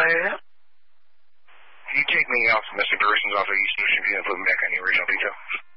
have. Can you take me off Mr. Gerson's off of East Ocean View and put me back on the original details?